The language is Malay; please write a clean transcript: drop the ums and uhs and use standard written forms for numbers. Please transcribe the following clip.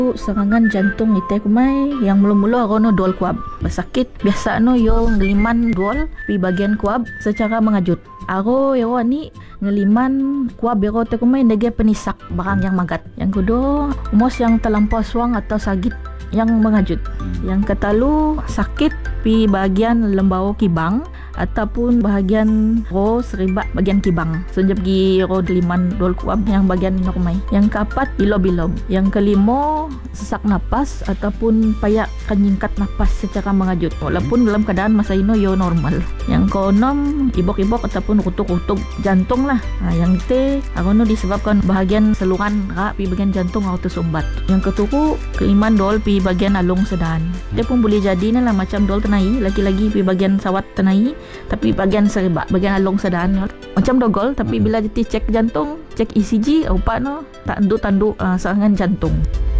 Serangan jantung ite kumai yang mula-mula ako no dol kuab. Basakit biasa no yung ngeliman dol pi bagian kuab secara mengajut. Ako yo ni ngeliman kuab yo te kumai nege penisak barang yang magat. Yang kedua umos yang terlampau suang atau sakit yang mengajut. Yang ketalu sakit pi bagian lembau kibang ataupun bahagian ro seribak bagian kibang. Sejak gi ro deliman dol kuab yang bagian normal. Yang keempat ilob-ilob. Yang kelima sesak napas ataupun payak kenyingkat napas secara mengajut. Walaupun dalam keadaan masa ini yo normal. Yang keenam ibok-ibok ataupun kutuk-kutuk jantung lah. Yang itu aku disebabkan bahagian seluruhan rak pi bagian jantung atau tersumbat. Yang ketujuh keliman dol pi bagian alung sedan. Dia pun boleh jadi lah macam dol tenai, lagi-lagi pi bagian sawat tenai, tapi bagian seribak, bagian alung sedan macam dogol, tapi bila jadi cek jantung, cek ECG, upa no tak tanduk serangan jantung.